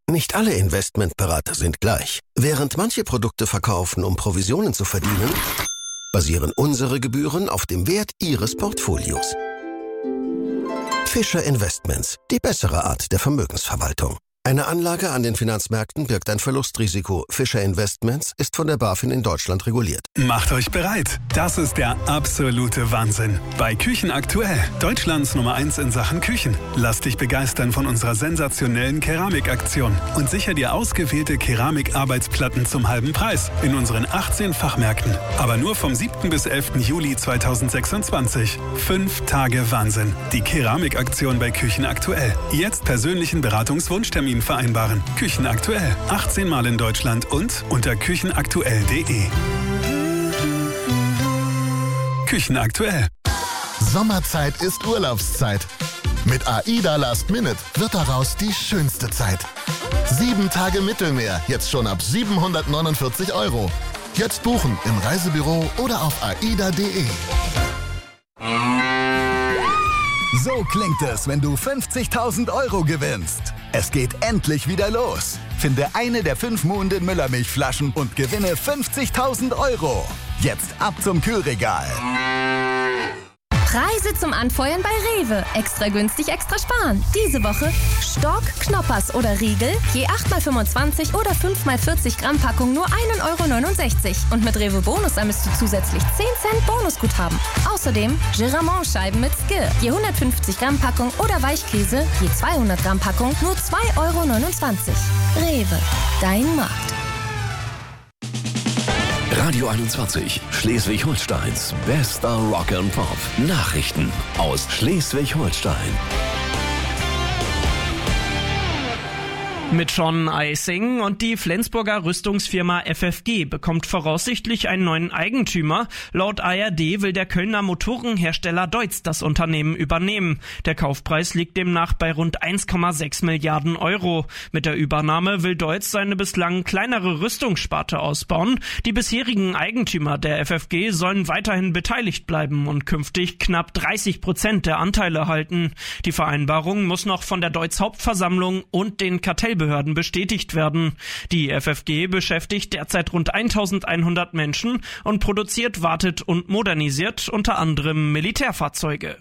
Nicht alle Investmentberater sind gleich. Während manche Produkte verkaufen, um Provisionen zu verdienen, basieren unsere Gebühren auf dem Wert Ihres Portfolios. Fischer Investments, die bessere Art der Vermögensverwaltung. Eine Anlage an den Finanzmärkten birgt ein Verlustrisiko. Fischer Investments ist von der BaFin in Deutschland reguliert. Macht euch bereit. Das ist der absolute Wahnsinn. Bei Küchen aktuell, Deutschlands Nummer 1 in Sachen Küchen. Lass dich begeistern von unserer sensationellen Keramikaktion und sicher dir ausgewählte Keramikarbeitsplatten zum halben Preis in unseren 18 Fachmärkten. Aber nur vom 7. bis 11. Juli 2026. 5 Tage Wahnsinn. Die Keramikaktion bei Küchen aktuell. Jetzt persönlichen Beratungswunschtermin vereinbaren. Küchen aktuell. 18 Mal in Deutschland und unter küchenaktuell.de. Küchen aktuell. Sommerzeit ist Urlaubszeit. Mit AIDA Last Minute wird daraus die schönste Zeit. 7 Tage Mittelmeer, jetzt schon ab 749 €. Jetzt buchen im Reisebüro oder auf aida.de. So klingt es, wenn du 50.000 € gewinnst. Es geht endlich wieder los. Finde eine der 5 Muhnden Müllermilchflaschen und gewinne 50.000 €. Jetzt ab zum Kühlregal. Preise zum Anfeuern bei Rewe. Extra günstig, extra sparen. Diese Woche Stork, Knoppers oder Riegel, je 8x25 oder 5x40 Gramm Packung nur 1,69 €. Und mit Rewe Bonus ermisst du zusätzlich 10 Cent Bonusguthaben. Außerdem Giramont-Scheiben mit Skill, je 150 Gramm Packung oder Weichkäse, je 200 Gramm Packung nur 2,29 €. Rewe, dein Markt. Radio 21, Schleswig-Holsteins bester Rock and Pop. Nachrichten aus Schleswig-Holstein. Mit Sean Eising und die Flensburger Rüstungsfirma FFG bekommt voraussichtlich einen neuen Eigentümer. Laut ARD will der Kölner Motorenhersteller Deutz das Unternehmen übernehmen. Der Kaufpreis liegt demnach bei rund 1,6 Milliarden €. Mit der Übernahme will Deutz seine bislang kleinere Rüstungssparte ausbauen. Die bisherigen Eigentümer der FFG sollen weiterhin beteiligt bleiben und künftig knapp 30% der Anteile halten. Die Vereinbarung muss noch von der Deutz Hauptversammlung und den Kartellbehörden bestätigt werden. Die FFG beschäftigt derzeit rund 1100 Menschen und produziert, wartet und modernisiert unter anderem Militärfahrzeuge.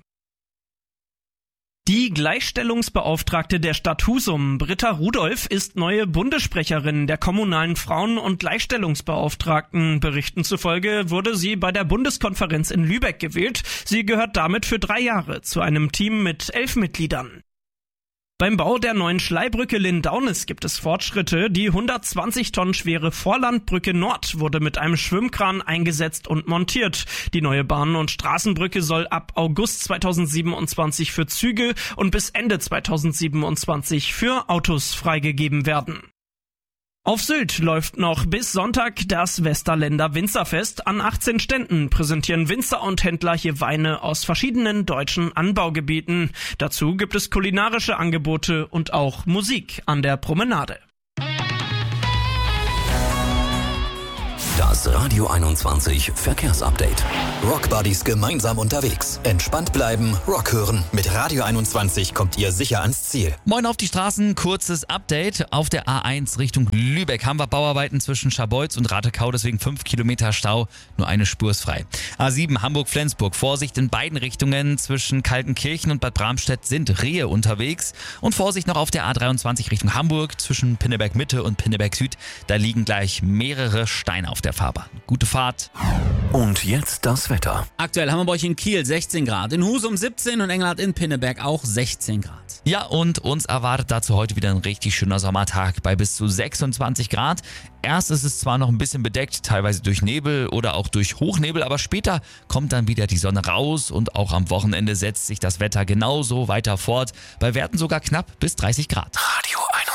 Die Gleichstellungsbeauftragte der Stadt Husum, Britta Rudolph, ist neue Bundessprecherin der kommunalen Frauen- und Gleichstellungsbeauftragten. Berichten zufolge wurde sie bei der Bundeskonferenz in Lübeck gewählt. Sie gehört damit für 3 Jahre zu einem Team mit 11 Mitgliedern. Beim Bau der neuen Schleibrücke Lindaunis gibt es Fortschritte. Die 120 Tonnen schwere Vorlandbrücke Nord wurde mit einem Schwimmkran eingesetzt und montiert. Die neue Bahn- und Straßenbrücke soll ab August 2027 für Züge und bis Ende 2027 für Autos freigegeben werden. Auf Sylt läuft noch bis Sonntag das Westerländer Winzerfest. An 18 Ständen präsentieren Winzer und Händler hier Weine aus verschiedenen deutschen Anbaugebieten. Dazu gibt es kulinarische Angebote und auch Musik an der Promenade. Das Radio 21 Verkehrsupdate. Rockbuddies gemeinsam unterwegs. Entspannt bleiben, Rock hören. Mit Radio 21 kommt ihr sicher ans Ziel. Moin auf die Straßen, kurzes Update. Auf der A1 Richtung Lübeck haben wir Bauarbeiten zwischen Scharbeutz und Ratekau, deswegen 5 Kilometer Stau, nur eine Spur ist frei. A7 Hamburg-Flensburg, Vorsicht in beiden Richtungen. Zwischen Kaltenkirchen und Bad Bramstedt sind Rehe unterwegs. Und Vorsicht noch auf der A23 Richtung Hamburg, zwischen Pinneberg Mitte und Pinneberg Süd. Da liegen gleich mehrere Steine auf der Fahrbahn. Gute Fahrt. Und jetzt das Wetter. Aktuell haben wir bei euch in Kiel 16 Grad, in Husum 17 und Engelhardt in Pinneberg auch 16 Grad. Ja, und uns erwartet dazu heute wieder ein richtig schöner Sommertag bei bis zu 26 Grad. Erst ist es zwar noch ein bisschen bedeckt, teilweise durch Nebel oder auch durch Hochnebel, aber später kommt dann wieder die Sonne raus und auch am Wochenende setzt sich das Wetter genauso weiter fort, bei Werten sogar knapp bis 30 Grad. Radio 21.